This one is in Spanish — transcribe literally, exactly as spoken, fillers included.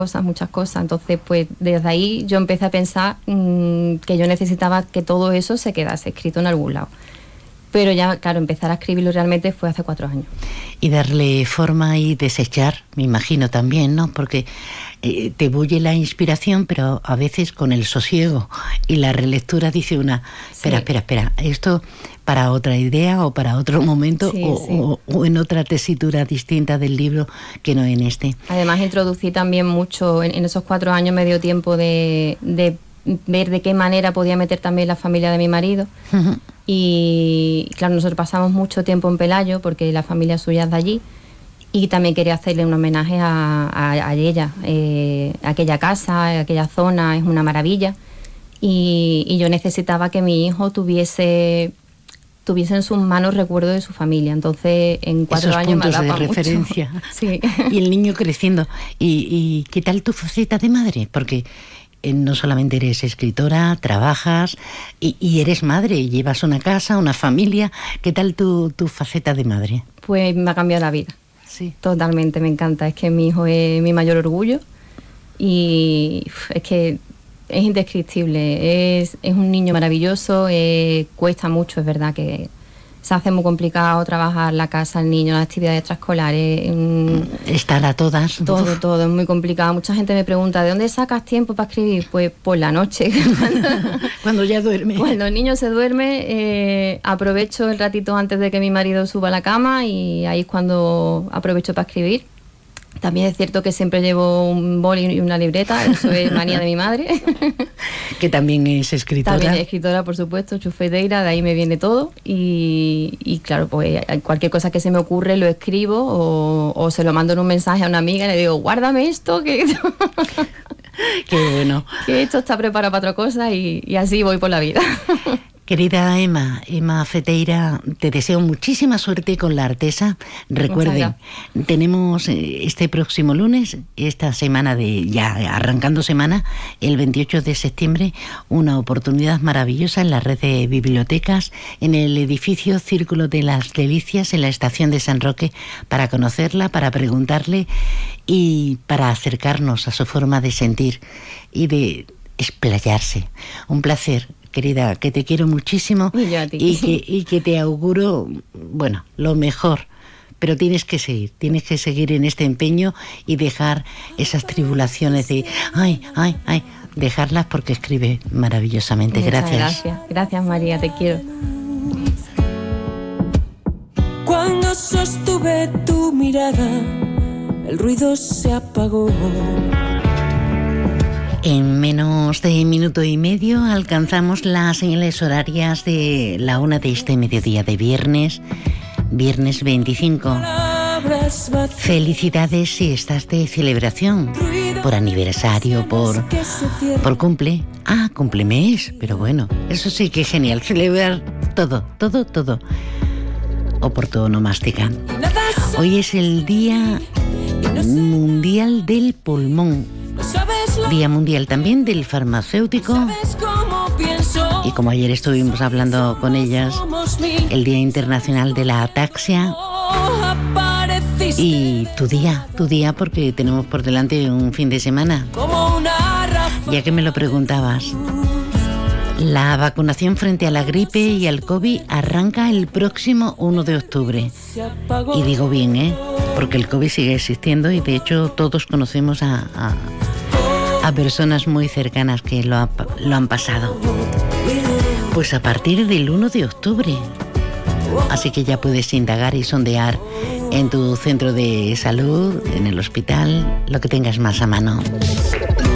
cosas, muchas cosas. Entonces, pues desde ahí yo empecé a pensar mmm, que yo necesitaba que todo eso se quedase escrito en algún lado. Pero ya, claro, empezar a escribirlo realmente fue hace cuatro años. Y darle forma y desechar, me imagino también, ¿no? Porque eh, te bulle la inspiración, pero a veces con el sosiego y la relectura dice una, espera, sí. espera, espera, esto para otra idea o para otro momento, sí, o, sí. O, o en otra tesitura distinta del libro que no en este. Además introducí también mucho, en, en esos cuatro años me dio tiempo de, de ver de qué manera podía meter también la familia de mi marido. Uh-huh. Y claro, nosotros pasamos mucho tiempo en Pelayo porque la familia suya es de allí, y también quería hacerle un homenaje a, a, a ella. Eh, aquella casa, aquella zona es una maravilla, y, y yo necesitaba que mi hijo tuviese tuviese en sus manos recuerdos de su familia. Entonces en cuatro Esos años puntos me de referencia. Sí. Y el niño creciendo. ¿Y, y qué tal tu faceta de madre? Porque no solamente eres escritora, trabajas y, y eres madre, y llevas una casa, una familia. ¿Qué tal tu, tu faceta de madre? Pues me ha cambiado la vida. Sí. Totalmente, me encanta. Es que mi hijo es mi mayor orgullo, y es que es indescriptible. Es, es un niño maravilloso, eh, cuesta mucho, es verdad que se hace muy complicado trabajar la casa, el niño, las actividades extraescolares. Mmm, Estar a todas. Todo, Uf. todo, es muy complicado. Mucha gente me pregunta, ¿de dónde sacas tiempo para escribir? Pues por la noche. Cuando ya duerme. Cuando el niño se duerme, eh, aprovecho el ratito antes de que mi marido suba a la cama, y ahí es cuando aprovecho para escribir. También es cierto que siempre llevo un boli y una libreta, eso es manía de mi madre. Que también es escritora. También es escritora, por supuesto, chufeteira, de ahí me viene todo. Y, y claro, pues cualquier cosa que se me ocurre lo escribo, o, o se lo mando en un mensaje a una amiga y le digo, guárdame esto, que, Qué bueno. que esto está preparado para otra cosa, y, y así voy por la vida. Querida Emma, Emma Feteira, te deseo muchísima suerte con La Artesa. Recuerden, tenemos este próximo lunes, esta semana de ya arrancando semana, el veintiocho de septiembre, una oportunidad maravillosa en la red de bibliotecas, en el edificio Círculo de las Delicias, en la estación de San Roque, para conocerla, para preguntarle y para acercarnos a su forma de sentir y de explayarse. Un placer. Querida, que te quiero muchísimo, y, yo a ti. y, que, y que te auguro, bueno, lo mejor, pero tienes que seguir, tienes que seguir en este empeño y dejar esas tribulaciones de, ay, ay, ay, dejarlas, porque escribe maravillosamente. Muchas Gracias. Gracias, gracias María, te quiero. Cuando sostuve tu mirada, el ruido se apagó. En menos de minuto y medio alcanzamos las señales horarias de la una de este mediodía de viernes, viernes veinticinco. Felicidades si estás de celebración, por aniversario, por, por cumple. Ah, cumplemes, pero bueno, eso sí que es genial, celebrar todo, todo, todo. O por tu onomástica. Hoy es el Día Mundial del Pulmón. Día Mundial también del Farmacéutico, y como ayer estuvimos hablando con ellas, el Día Internacional de la Ataxia. Y tu día, tu día, porque tenemos por delante un fin de semana. Ya que me lo preguntabas, la vacunación frente a la gripe y al COVID arranca el próximo uno de octubre. Y digo bien, ¿eh? Porque el COVID sigue existiendo, y de hecho todos conocemos a... a a personas muy cercanas que lo, ha, lo han pasado. Pues a partir del uno de octubre. Así que ya puedes indagar y sondear en tu centro de salud, en el hospital, lo que tengas más a mano.